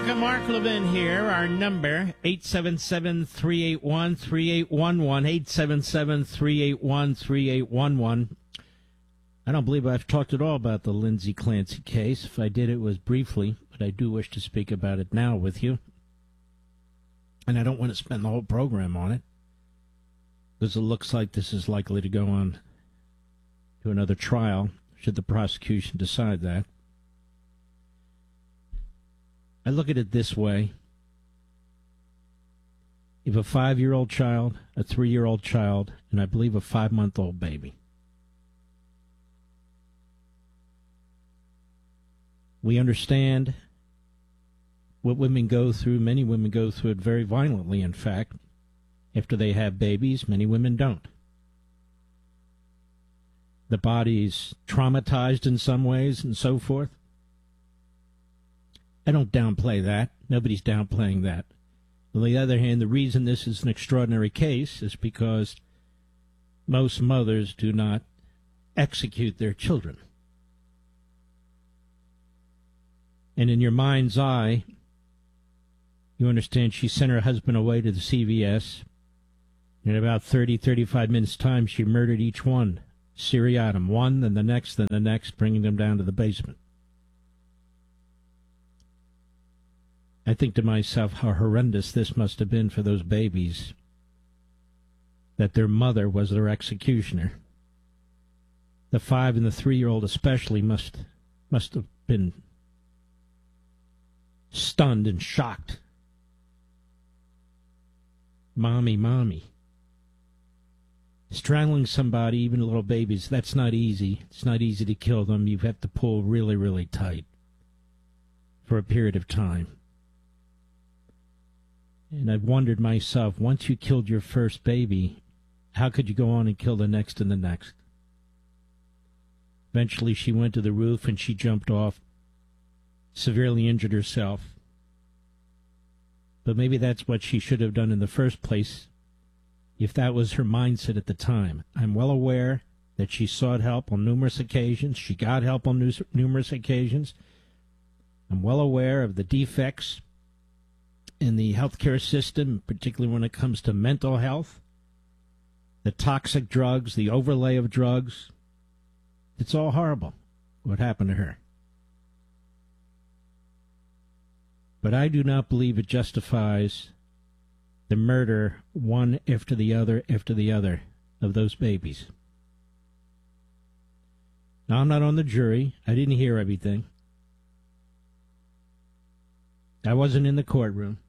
America, Mark Levin here. Our number, 877-381-3811, 877-381-3811. I don't believe I've talked at all about the Lindsay Clancy case. If I did, it was briefly, but I do wish to speak about it now with you. And I don't want to spend the whole program on it, because it looks like this is likely to go on to another trial, should the prosecution decide that. I look at it this way. You have a 5-year-old child, a 3-year-old child, and I believe a 5-month-old baby. We understand what women go through. Many women go through it very violently, in fact. After they have babies, many women don't. The body's traumatized in some ways and so forth. I don't downplay that. Nobody's downplaying that. On the other hand, the reason this is an extraordinary case is because most mothers do not execute their children. And in your mind's eye, you understand she sent her husband away to the CVS. In about 30, 35 minutes' time, she murdered each one, seriatim, one, then the next, bringing them down to the basement. I think to myself how horrendous this must have been for those babies, that their mother was their executioner. The 5 and the 3-year-old especially must have been stunned and shocked. Mommy. Strangling somebody, even little babies, that's not easy. It's not easy to kill them. You have to pull really, really tight for a period of time. And I've wondered myself, once you killed your first baby, how could you go on and kill the next and the next? Eventually she went to the roof and she jumped off, severely injured herself. But maybe that's what she should have done in the first place, if that was her mindset at the time. I'm well aware that she sought help on numerous occasions. She got help on numerous occasions. I'm well aware of the defects in the healthcare system, particularly when it comes to mental health, the toxic drugs, the overlay of drugs. It's all horrible, what happened to her. But I do not believe it justifies the murder, one after the other, of those babies. Now, I'm not on the jury. I didn't hear everything. I wasn't in the courtroom.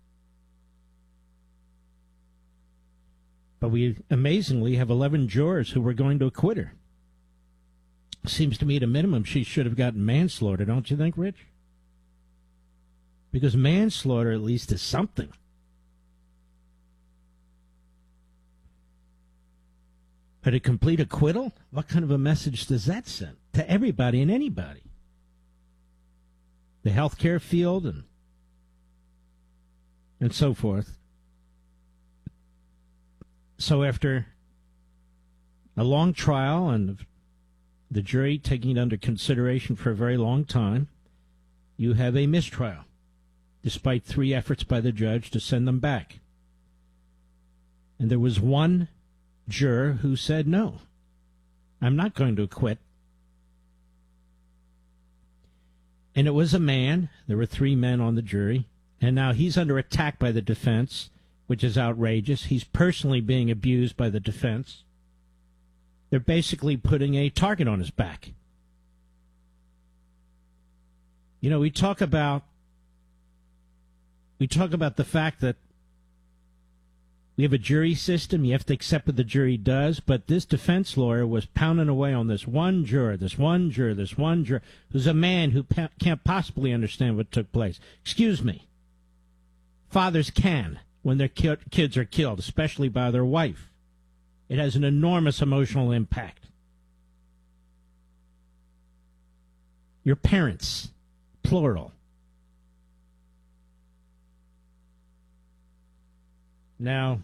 But we amazingly have 11 jurors who were going to acquit her. Seems to me at a minimum she should have gotten manslaughter, don't you think, Rich? Because manslaughter at least is something. But a complete acquittal? What kind of a message does that send to everybody and anybody? The healthcare field and so forth. So after a long trial and the jury taking it under consideration for a very long time, you have a mistrial, despite 3 efforts by the judge to send them back. And there was one juror who said, no, I'm not going to acquit. And it was a man. There were 3 men on the jury. And now he's under attack by the defense, which is outrageous. He's personally being abused by the defense. They're basically putting a target on his back. You know, we talk about the fact that we have a jury system. You have to accept what the jury does. But this defense lawyer was pounding away on this one juror, who's a man who can't possibly understand what took place. Excuse me. Fathers can when their kids are killed, especially by their wife. It has an enormous emotional impact. Your parents, plural. Now,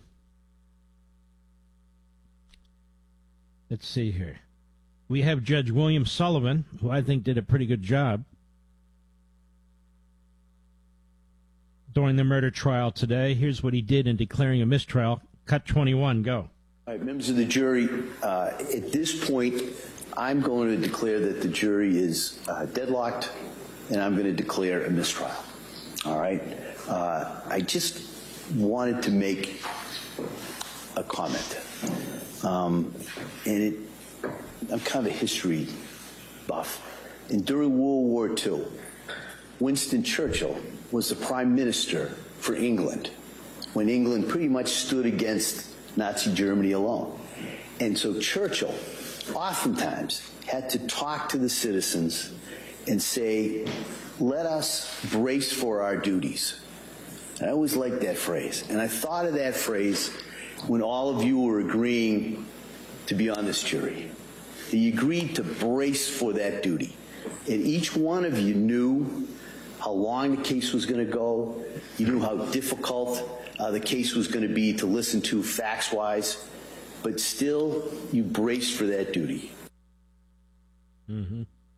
let's see here. We have Judge William Sullivan, who I think did a pretty good job. during the murder trial today. Here's what he did in declaring a mistrial. Cut 21, go. All right, members of the jury, at this point, I'm going to declare that the jury is deadlocked, and I'm going to declare a mistrial. All right? I just wanted to make a comment. I'm kind of a history buff. And during World War II, Winston Churchill was the prime minister for England when England pretty much stood against Nazi Germany alone. And so Churchill oftentimes had to talk to the citizens and say, let us brace for our duties. And I always liked that phrase. And I thought of that phrase when all of you were agreeing to be on this jury. You agreed to brace for that duty. And each one of you knew how long the case was going to go. You knew how difficult the case was going to be to listen to facts-wise. But still, you braced for that duty. Mm-hmm.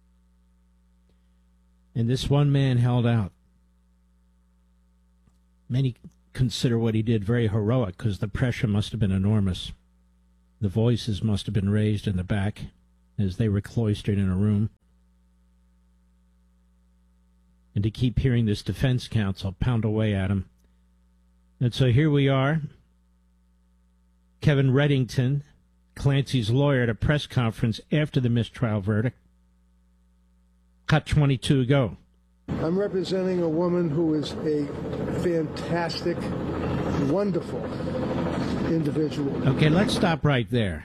And this one man held out. Many consider what he did very heroic because the pressure must have been enormous. The voices must have been raised in the back as they were cloistered in a room. And to keep hearing this defense counsel pound away at him. And so here we are. Kevin Reddington, Clancy's lawyer, at a press conference after the mistrial verdict. Cut 22, go. I'm representing a woman who is a fantastic, wonderful individual. Okay, let's stop right there.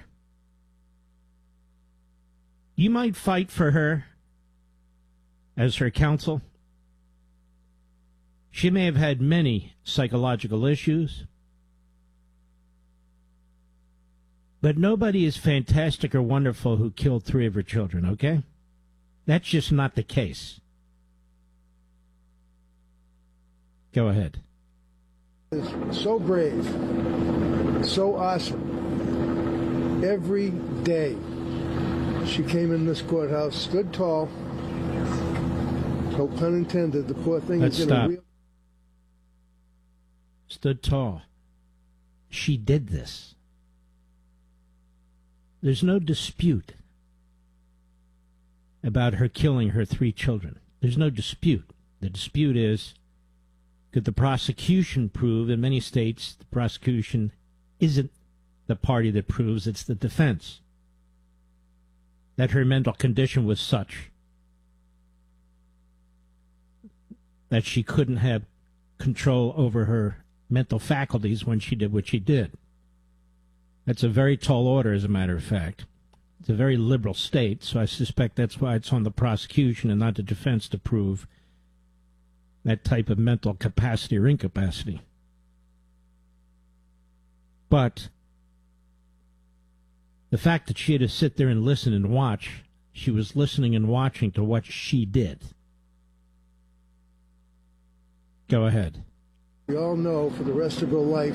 You might fight for her as her counsel. She may have had many psychological issues. But nobody is fantastic or wonderful who killed 3 of her children, okay? That's just not the case. Go ahead. So brave, so awesome. Every day she came in this courthouse, stood tall. No pun intended. The poor thing Let's is in stop. a real... Stood tall. She did this. There's no dispute about her killing her 3 children. There's no dispute. The dispute is, could the prosecution prove? In many states, the prosecution isn't the party that proves, it's the defense, that her mental condition was such that she couldn't have control over her mental faculties when she did what she did. That's a very tall order, as a matter of fact. It's a very liberal state, so I suspect that's why it's on the prosecution and not the defense to prove that type of mental capacity or incapacity. But the fact that she had to sit there and listen and watch, she was listening and watching to what she did. Go ahead. We all know for the rest of her life.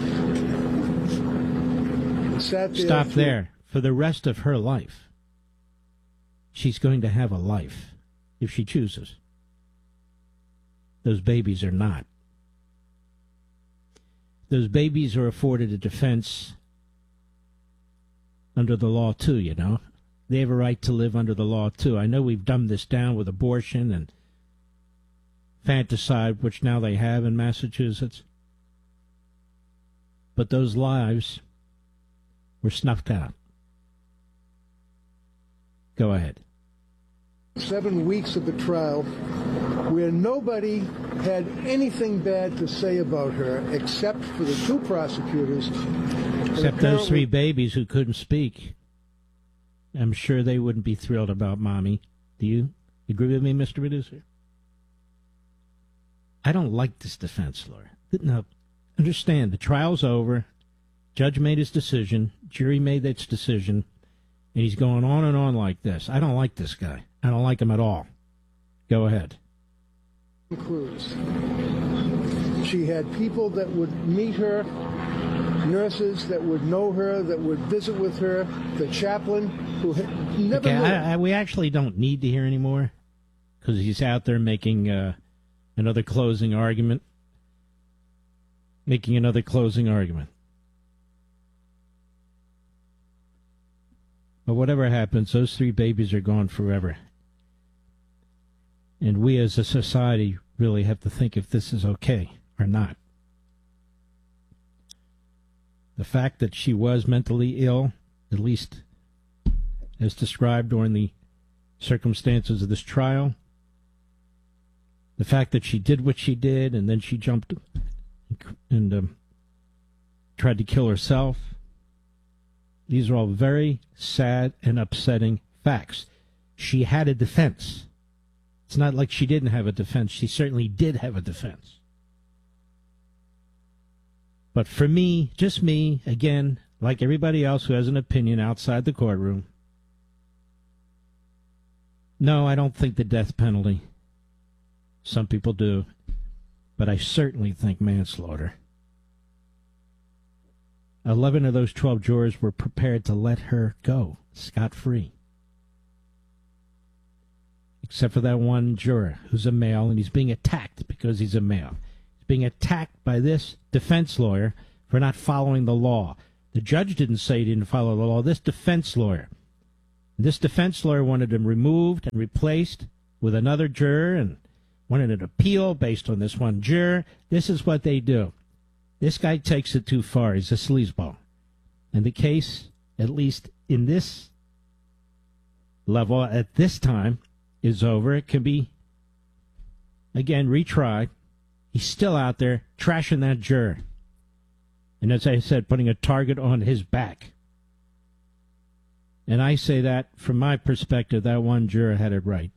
Sat there. Stop there. For the rest of her life. She's going to have a life if she chooses. Those babies are not. Those babies are afforded a defense under the law, too, you know. They have a right to live under the law, too. I know we've dumbed this down with abortion and infanticide, which now they have in Massachusetts. But those lives were snuffed out. Go ahead. 7 weeks of the trial where nobody had anything bad to say about her except for the 2 prosecutors. Except those 3 babies who couldn't speak. I'm sure they wouldn't be thrilled about Mommy. Do you agree with me, Mr. Producer? I don't like this defense lawyer. No, understand, the trial's over. Judge made his decision. Jury made its decision. And he's going on and on like this. I don't like this guy. I don't like him at all. Go ahead. Cruz. She had people that would meet her, nurses that would know her, that would visit with her, the chaplain who had never met. We actually don't need to hear anymore because he's out there making another closing argument. making another closing argument. But whatever happens, those 3 babies are gone forever. And we as a society really have to think if this is okay or not. The fact that she was mentally ill, at least as described during the circumstances of this trial, the fact that she did what she did and then she jumped and tried to kill herself, these are all very sad and upsetting facts. She had a defense. It's not like she didn't have a defense. She certainly did have a defense. But for me, just me, again, like everybody else who has an opinion outside the courtroom, no, I don't think the death penalty. Some people do. But I certainly think manslaughter. 11 of those 12 jurors were prepared to let her go scot-free. Except for that one juror who's a male, and he's being attacked because he's a male. He's being attacked by this defense lawyer for not following the law. The judge didn't say he didn't follow the law. This defense lawyer wanted him removed and replaced with another juror and wanted an appeal based on this one juror. This is what they do. This guy takes it too far. He's a sleazeball. And the case, at least in this level, at this time, is over. It can be, again, retried. He's still out there trashing that juror. And as I said, putting a target on his back. And I say that, from my perspective, that one juror had it right.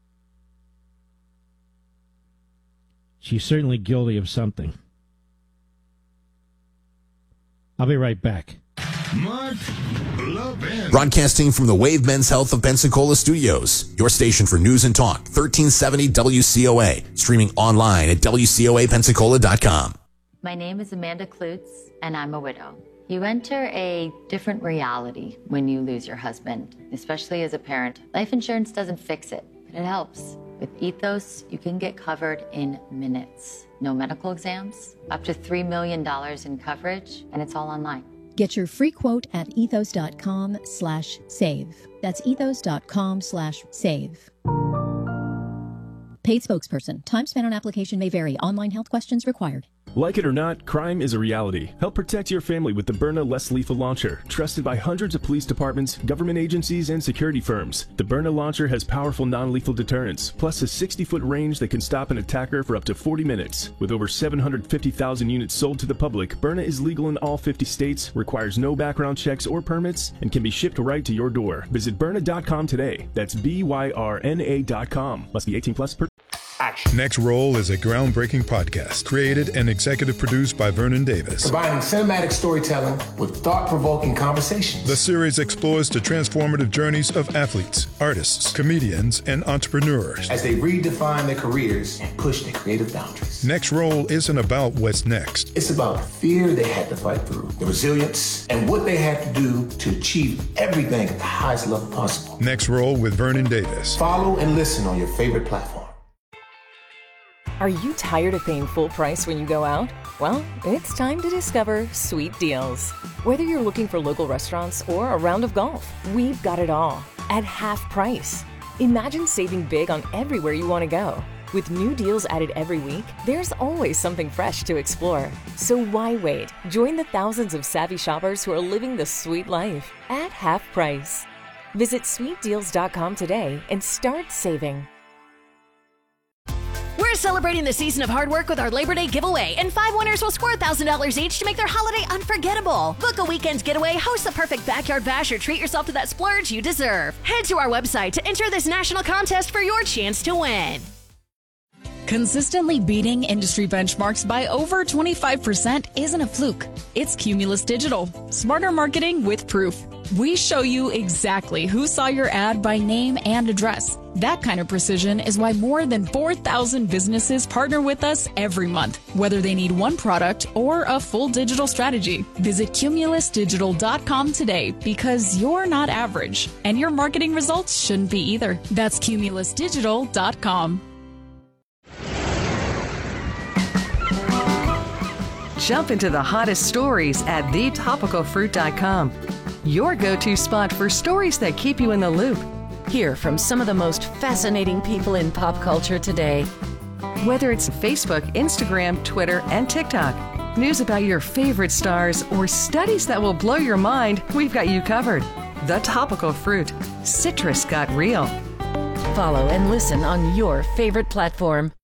She's certainly guilty of something. I'll be right back. Mark Levin. Broadcasting from the Wave Men's Health of Pensacola Studios, your station for news and talk, 1370 WCOA, streaming online at WCOAPensacola.com. My name is Amanda Klutz, and I'm a widow. You enter a different reality when you lose your husband, especially as a parent. Life insurance doesn't fix it, but it helps. With Ethos, you can get covered in minutes. No medical exams, up to $3 million in coverage, and it's all online. Get your free quote at ethos.com/save. That's ethos.com/save. Paid spokesperson. Time spent on application may vary. Online health questions required. Like it or not, crime is a reality. Help protect your family with the Byrna Less Lethal Launcher, trusted by hundreds of police departments, government agencies, and security firms. The Byrna launcher has powerful non-lethal deterrence, plus a 60-foot range that can stop an attacker for up to 40 minutes. With over 750,000 units sold to the public, Byrna is legal in all 50 states, requires no background checks or permits, and can be shipped right to your door. Visit Byrna.com today. That's BYRNA.com. Must be 18 plus per... Action. Next Roll is a groundbreaking podcast created and executive produced by Vernon Davis. Combining cinematic storytelling with thought-provoking conversations. The series explores the transformative journeys of athletes, artists, comedians, and entrepreneurs as they redefine their careers and push their creative boundaries. Next Roll isn't about what's next. It's about the fear they had to fight through, the resilience, and what they had to do to achieve everything at the highest level possible. Next Roll with Vernon Davis. Follow and listen on your favorite platform. Are you tired of paying full price when you go out? Well, it's time to discover Sweet Deals. Whether you're looking for local restaurants or a round of golf, we've got it all at half price. Imagine saving big on everywhere you want to go. With new deals added every week, there's always something fresh to explore. So why wait? Join the thousands of savvy shoppers who are living the sweet life at half price. Visit sweetdeals.com today and start saving. We're celebrating the season of hard work with our Labor Day giveaway, and 5 winners will score $1,000 each to make their holiday unforgettable. Book a weekend's getaway, host the perfect backyard bash, or treat yourself to that splurge you deserve. Head to our website to enter this national contest for your chance to win. Consistently beating industry benchmarks by over 25% isn't a fluke. It's Cumulus Digital. Smarter marketing with proof. We show you exactly who saw your ad by name and address. That kind of precision is why more than 4,000 businesses partner with us every month, whether they need one product or a full digital strategy. Visit cumulusdigital.com today, because you're not average, and your marketing results shouldn't be either. That's cumulusdigital.com. Jump into the hottest stories at thetopicalfruit.com. Your go-to spot for stories that keep you in the loop. Hear from some of the most fascinating people in pop culture today. Whether it's Facebook, Instagram, Twitter, and TikTok, news about your favorite stars, or studies that will blow your mind, we've got you covered. The Topical Fruit. Citrus got real. Follow and listen on your favorite platform.